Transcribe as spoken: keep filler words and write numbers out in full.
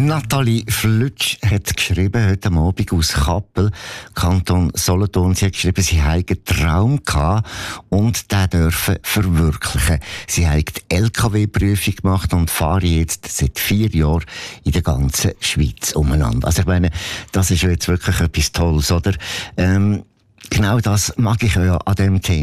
Nathalie Flütsch hat geschrieben, heute Abend aus Kappel, Kanton Solothurn. Sie hat geschrieben, sie habe einen Traum gehabt und den dürfen verwirklichen. Sie hat die L K W-Prüfung gemacht und fahre jetzt seit vier Jahren in der ganzen Schweiz umeinander. Also ich meine, das ist ja jetzt wirklich etwas Tolles, oder? Ähm, genau das mag ich ja an dem Thema.